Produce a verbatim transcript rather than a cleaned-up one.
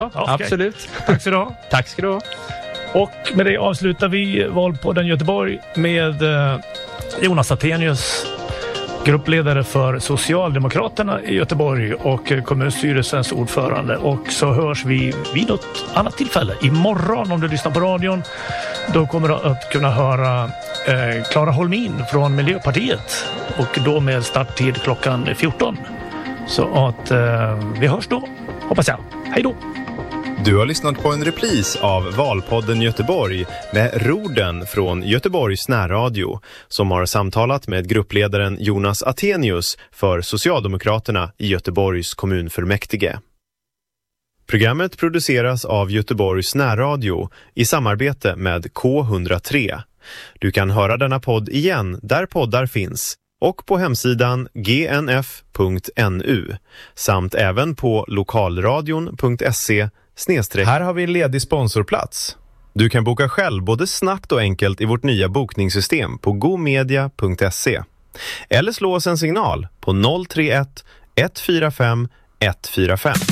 Ja, okay. Absolut. Tack för det. Tack ska du ha. Och med det avslutar vi Valpodden Göteborg med eh, Jonas Attenius, gruppledare för Socialdemokraterna i Göteborg och kommunstyrelsens ordförande. Och så hörs vi vid något annat tillfälle. Imorgon, om du lyssnar på radion, då kommer du att kunna höra eh, Clara Holmin från Miljöpartiet. Och då med starttid klockan fjorton. Så att eh, vi hörs då, hoppas jag. Hej då! Du har lyssnat på en repris av Valpodden Göteborg med Rorden från Göteborgs närradio som har samtalat med gruppledaren Jonas Attenius för Socialdemokraterna i Göteborgs kommunfullmäktige. Programmet produceras av Göteborgs närradio i samarbete med K hundra tre. Du kan höra denna podd igen där poddar finns och på hemsidan g n f punkt n u samt även på lokalradion punkt se. Här har vi en ledig sponsorplats. Du kan boka själv både snabbt och enkelt i vårt nya bokningssystem på gomedia punkt se. Eller slå oss en signal på noll tre ett ett fyra fem ett fyra fem.